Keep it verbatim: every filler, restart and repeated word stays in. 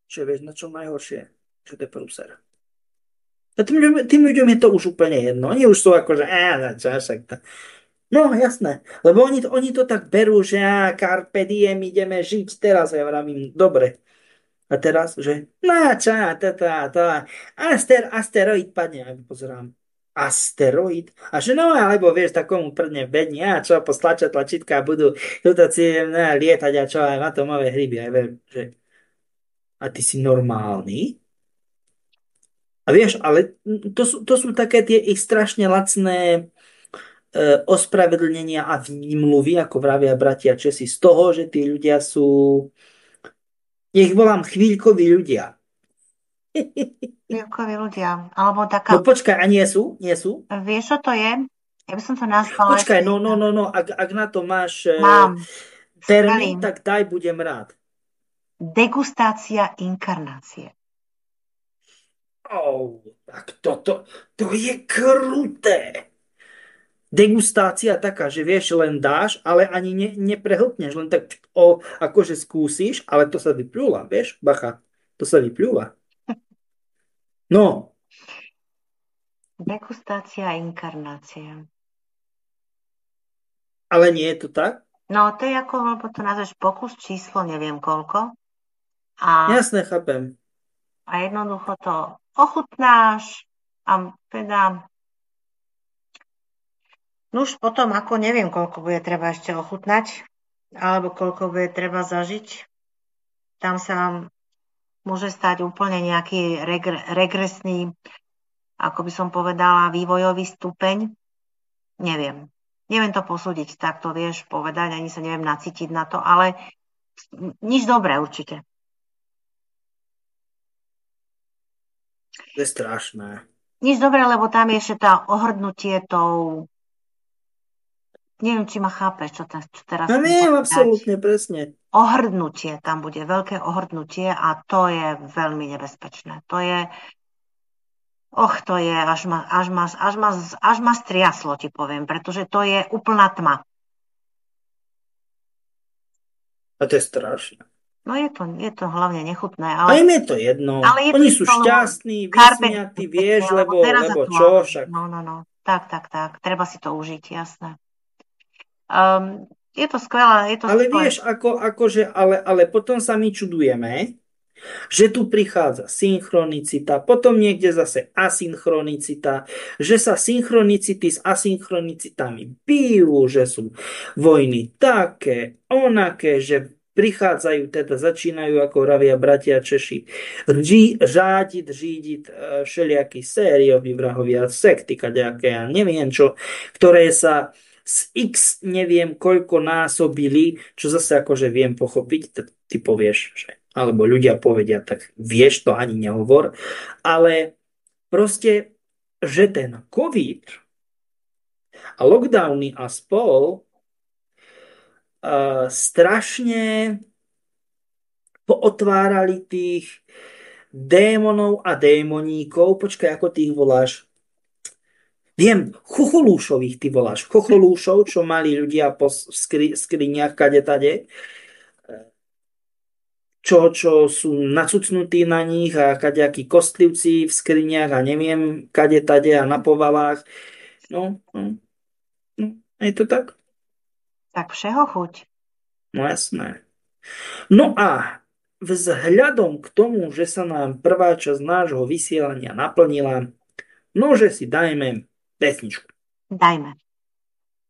Čo vieš, na čo najhoršie? Že to je prúser. A tým, ľuďom- tým ľuďom je to už úplne jedno. Oni už sú ako, že á, čo, však to. No, jasné. Lebo oni, to- oni to tak berú, že á, carpe diem, ideme žiť teraz. A ja vravím, dobre. A teraz, že no, čo, tá, tá, tá. Aster, asteroid padne. A ja pozerám. Asteroid? A že no, alebo vieš, takomu prdne v bedni. A čo, postlačia tlačítka a budú tuto si no, lietať a čo, aj atomové hryby. A ja viem, že a ty si normálny? A vieš, ale to sú, to sú také tie ich strašne lacné e, ospravedlnenia a výmluvy, ako vravia bratia Česi, z toho, že tí ľudia sú, ja ich volám chvíľkoví ľudia. Chvíľkoví ľudia. Alebo No taká, počkaj, a nie sú? Nie sú? vieš, čo to je? Ja by som to nazvala Počkaj, ešte no, no, inak. no, no, ak, ak na to máš e, Mám termín, skvelý. tak daj, budem rád. Degustácia inkarnácie. Oh, tak toto, to je kruté. Degustácia taká, že vieš, len dáš, ale ani ne, neprehltneš, len tak o, akože skúsiš, ale to sa vyplúva, vieš, bacha, to sa vyplúva. No, Degustácia inkarnácie. ale nie je to tak? No, to je ako, lebo to nazveš pokus číslo neviem koľko. A, Jasné, chápem. a jednoducho to ochutnáš a teda no už potom, ako neviem, koľko bude treba ešte ochutnať, alebo koľko bude treba zažiť, tam sa môže stať úplne nejaký regre, regresný, ako by som povedala, vývojový stupeň. Neviem. Neviem to posúdiť, tak to vieš povedať, ani sa neviem nacítiť na to, ale nič dobré určite. To je strašné. Nič dobré, lebo tam je ešte tá ohrdnutie tou... Neviem, či ma chápeš, čo, te, čo teraz No chcem viem, povedať. absolútne, presne. Ohrdnutie tam bude, veľké ohrdnutie a to je veľmi nebezpečné. To je, och, to je, až ma, až ma, až ma, až ma striaslo, ti poviem, pretože to je úplná tma. A to je strašné. No je to, je to hlavne nechutné, A ale, im je to jedno. ale je to Oni sú to, lebo šťastní, carpe vysmiatí, diem, vieš, pekne, lebo lebo, teraz lebo čo, aktuálne. však. No, no, no. Tak, tak, tak. Treba si to užiť, jasné. Um, je to skvelé, je to Ale skvelé. vieš, ako, akože, ale, ale potom sa my čudujeme, že tu prichádza synchronicita, potom niekde zase asynchronicita, že sa synchronicity s asynchronicitami bijú, že sú vojny také, onaké, že prichádzajú, teda začínajú, ako vravia bratia Češi, rží, řádiť, řídiť e, všelijakí sérioví vrahovia, sekty, kadejaké, ja neviem čo, ktoré sa z X neviem koľko násobili, čo zase akože viem pochopiť, t- ty povieš, že alebo ľudia povedia, tak vieš to ani nehovor, ale proste, že ten COVID a lockdowny a spol uh, strašne pootvárali tých démonov a démoníkov, počkaj, ako ty ich voláš? Viem, chocholúšových ty voláš. Chocholúšov, čo mali ľudia po skri, skriniach kade tade, čo, čo sú nacucnutí na nich a kadejakí kostlivci v skriniach a neviem, kade tade a na povalách. No, no, no, je to tak? Tak všeho chuť. No jasné. No a vzhľadom k tomu, že sa nám prvá časť nášho vysielania naplnila, no že si dajme pesničku. Dajme.